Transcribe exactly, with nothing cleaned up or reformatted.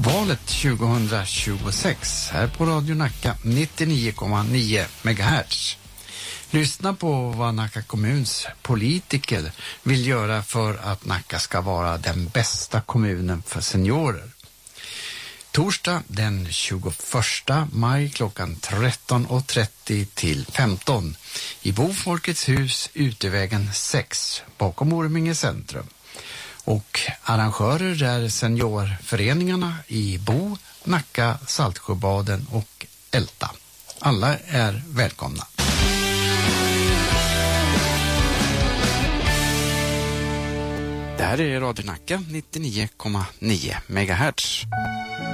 Valet tjugohundratjugosex här på Radio Nacka nittionio komma nio megahertz. Lyssna på vad Nacka kommuns politiker vill göra för att Nacka ska vara den bästa kommunen för seniorer. Torsdag den tjugoförsta maj klockan tretton och trettio till femton i Bofolkets hus, Utevägen sex bakom Orminge centrum. Och arrangörer är seniorföreningarna i Bo, Nacka, Saltsjöbaden och Älta. Alla är välkomna. Det här är Radio Nacka nittionio komma nio megahertz.